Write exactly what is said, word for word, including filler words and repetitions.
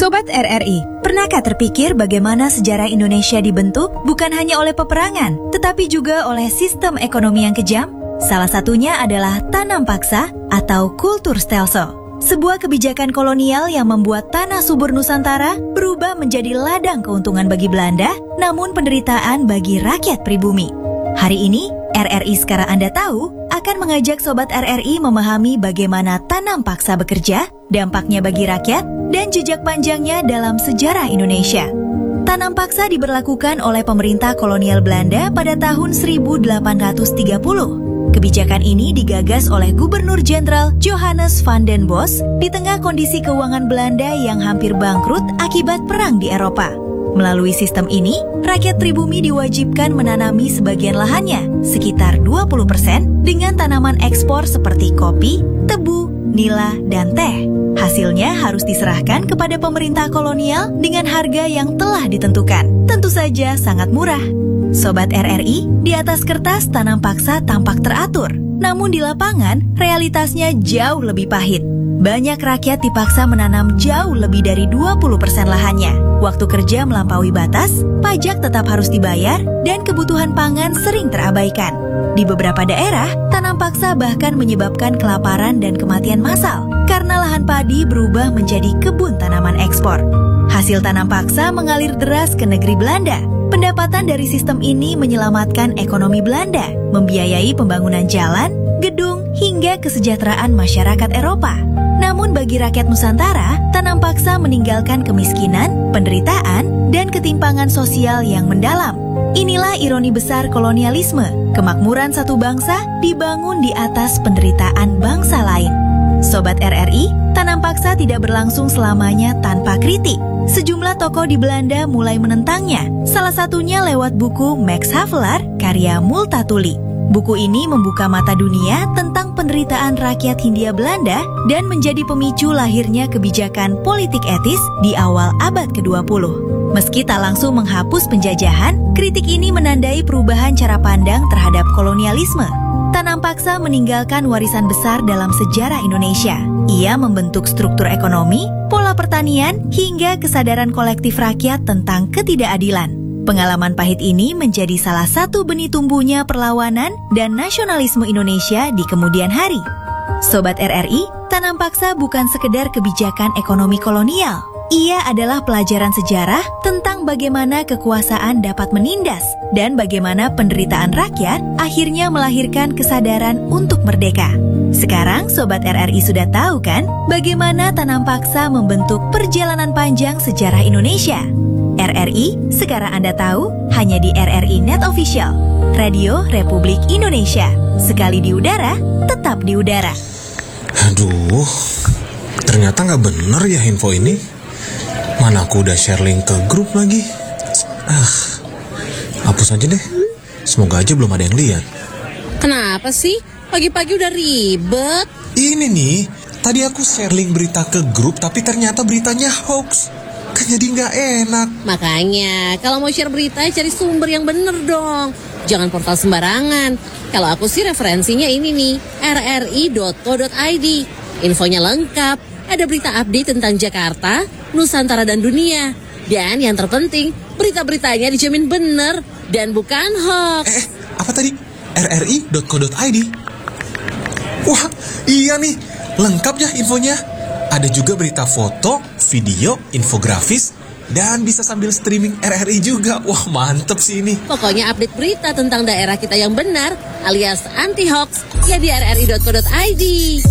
Sobat R R I, pernahkah terpikir bagaimana sejarah Indonesia dibentuk bukan hanya oleh peperangan, tetapi juga oleh sistem ekonomi yang kejam? Salah satunya adalah tanam paksa atau kultur stelsel. Sebuah kebijakan kolonial yang membuat tanah subur Nusantara berubah menjadi ladang keuntungan bagi Belanda, namun penderitaan bagi rakyat pribumi. Hari ini, R R I Sekarang Anda Tahu akan mengajak Sobat R R I memahami bagaimana tanam paksa bekerja, dampaknya bagi rakyat, dan jejak panjangnya dalam sejarah Indonesia. Tanam paksa diberlakukan oleh pemerintah kolonial Belanda pada tahun seribu delapan ratus tiga puluh. Kebijakan ini digagas oleh Gubernur Jenderal Johannes van den Bos di tengah kondisi keuangan Belanda yang hampir bangkrut akibat perang di Eropa. Melalui sistem ini, rakyat pribumi diwajibkan menanami sebagian lahannya, sekitar dua puluh persen, dengan tanaman ekspor seperti kopi, tebu, nila, dan teh. Hasilnya harus diserahkan kepada pemerintah kolonial dengan harga yang telah ditentukan. Tentu saja sangat murah. Sobat R R I, di atas kertas tanam paksa tampak teratur, namun di lapangan realitasnya jauh lebih pahit. Banyak rakyat dipaksa menanam jauh lebih dari dua puluh persen lahannya. Waktu kerja melampaui batas, pajak tetap harus dibayar, dan kebutuhan pangan sering terabaikan. Di beberapa daerah, tanam paksa bahkan menyebabkan kelaparan dan kematian massal karena lahan padi berubah menjadi kebun tanaman ekspor. Hasil tanam paksa mengalir deras ke negeri Belanda. Pendapatan dari sistem ini menyelamatkan ekonomi Belanda, membiayai pembangunan jalan, gedung, hingga kesejahteraan masyarakat Eropa. Namun bagi rakyat Nusantara, tanam paksa meninggalkan kemiskinan, penderitaan, dan ketimpangan sosial yang mendalam. Inilah ironi besar kolonialisme. Kemakmuran satu bangsa dibangun di atas penderitaan bangsa lain. Sobat R R I, tanam paksa tidak berlangsung selamanya tanpa kritik. Sejumlah tokoh di Belanda mulai menentangnya, salah satunya lewat buku Max Havelaar karya Multatuli. Buku ini membuka mata dunia tentang penderitaan rakyat Hindia Belanda dan menjadi pemicu lahirnya kebijakan politik etis di awal abad ke dua puluh. Meski tak langsung menghapus penjajahan, kritik ini menandai perubahan cara pandang terhadap kolonialisme. Tanam paksa meninggalkan warisan besar dalam sejarah Indonesia. Ia membentuk struktur ekonomi, pola pertanian, hingga kesadaran kolektif rakyat tentang ketidakadilan. Pengalaman pahit ini menjadi salah satu benih tumbuhnya perlawanan dan nasionalisme Indonesia di kemudian hari. Sobat R R I, tanam paksa bukan sekedar kebijakan ekonomi kolonial. Ia adalah pelajaran sejarah tentang bagaimana kekuasaan dapat menindas dan bagaimana penderitaan rakyat akhirnya melahirkan kesadaran untuk merdeka. Sekarang Sobat R R I sudah tahu kan bagaimana tanam paksa membentuk perjalanan panjang sejarah Indonesia? R R I, Sekarang Anda Tahu, hanya di R R I Net Official, Radio Republik Indonesia. Sekali di udara, tetap di udara. Aduh, ternyata nggak bener ya info ini. Mana aku udah share link ke grup lagi. Ah, hapus aja deh. Semoga aja belum ada yang lihat. Kenapa sih? Pagi-pagi udah ribet. Ini nih, tadi aku share link berita ke grup, tapi ternyata beritanya hoax. Kan jadi nggak enak. Makanya, kalau mau share berita, cari sumber yang bener dong. Jangan portal sembarangan. Kalau aku sih referensinya ini nih, r r i dot co dot i d. Infonya lengkap. Ada berita update tentang Jakarta, Nusantara, dan dunia. Dan yang terpenting, berita-beritanya dijamin bener dan bukan hoax. Eh, apa tadi? r r i dot co dot i d. Wah, iya nih. Lengkap ya infonya. Ada juga berita foto, video, infografis, dan bisa sambil streaming R R I juga. Wah, mantep sih ini. Pokoknya update berita tentang daerah kita yang benar alias anti-hoax ya di r r i dot co dot i d.